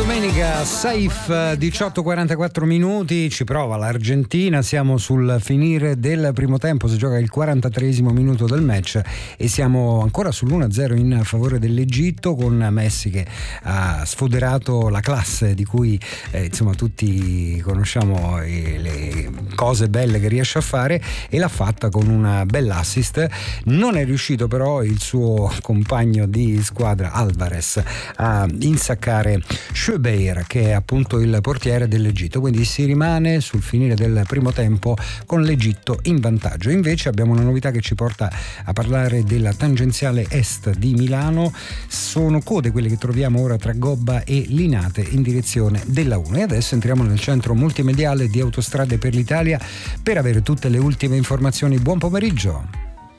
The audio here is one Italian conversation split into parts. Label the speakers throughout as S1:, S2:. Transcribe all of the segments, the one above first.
S1: domenica, safe 18:44 minuti, ci prova l'Argentina, siamo sul finire del primo tempo, si gioca il 43esimo minuto del match e siamo ancora sull'1-0 in favore dell'Egitto, con Messi che ha sfoderato la classe di cui insomma tutti conosciamo le cose belle che riesce a fare, e l'ha fatta con una bella assist. Non è riuscito però il suo compagno di squadra Alvarez a insaccare Schubeir, che è appunto il portiere dell'Egitto, quindi si rimane sul finire del primo tempo con l'Egitto in vantaggio. Invece abbiamo una novità che ci porta a parlare della tangenziale est di Milano. Sono code quelle che troviamo ora tra Gobba e Linate in direzione della 1, e adesso entriamo nel centro multimediale di Autostrade per l'Italia per avere tutte le ultime informazioni. Buon pomeriggio.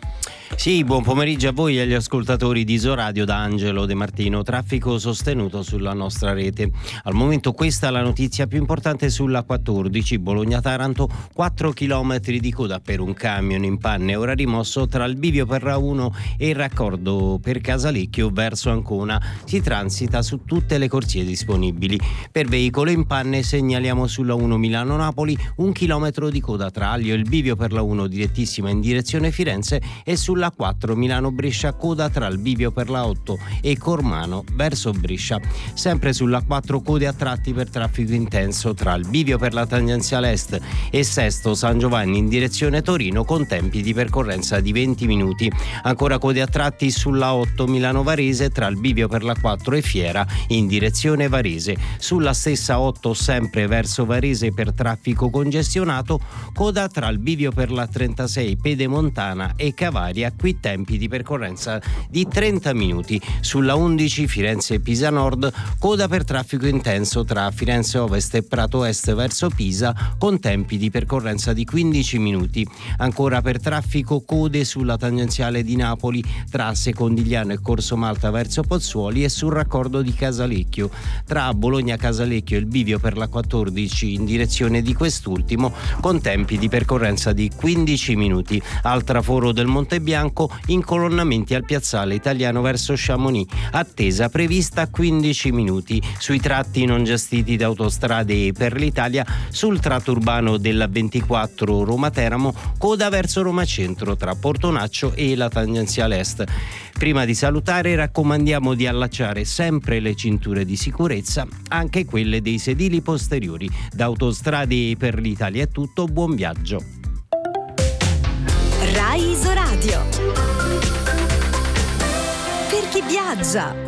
S2: Sì, buon pomeriggio a voi e agli ascoltatori di Isoradio da Angelo De Martino. Traffico sostenuto sulla nostra rete. Al momento questa è la notizia più importante sulla 14 Bologna-Taranto, 4 km di coda per un camion in panne, ora rimosso tra il bivio per A1 e il raccordo per Casalecchio verso Ancona. Si transita su tutte le corsie disponibili. Per veicolo in panne segnaliamo sulla 1 Milano-Napoli 1 chilometro di coda tra Aglio e il bivio per la 1 direttissima in direzione Firenze, e sulla 4 Milano-Brescia coda tra il bivio per la 8 e Cormano verso Brescia. Sempre sulla 4 code a tratti per traffico intenso tra il bivio per la tangenziale est e Sesto San Giovanni in direzione Torino, con tempi di percorrenza di 20 minuti. Ancora code a tratti sulla 8 Milano-Varese tra il bivio per la 4 e Fiera in direzione Varese. Sulla stessa 8 sempre verso Varese per traffico congestionato, coda tra il bivio per la 36 Pedemontana e Cavaria, qui tempi di percorrenza di 30 minuti. Sulla 11 Firenze-Pisa Nord, coda per traffico intenso tra Firenze Ovest e Prato Est verso Pisa, con tempi di percorrenza di 15 minuti. Ancora per traffico code sulla tangenziale di Napoli tra Secondigliano e Corso Malta verso Pozzuoli, e sul raccordo di Casalecchio tra Bologna-Casalecchio e il bivio per la 14 in direzione di quest'ultimo, con tempi di percorrenza di 15 minuti. Al traforo del Monte Bianco, incolonnamenti al piazzale Italiano verso Chamonix, attesa prevista 15 minuti. Sui tratti non gestiti da Autostrade per l'Italia, sul tratto urbano della 24 Roma-Teramo, coda verso Roma Centro tra Portonaccio e la tangenziale est. Prima di salutare raccomandiamo di allacciare sempre le cinture di sicurezza, anche quelle dei sedili posteriori. Da Autostrade per l'Italia è tutto, buon viaggio.
S3: Rai Isoradio. Per chi viaggia.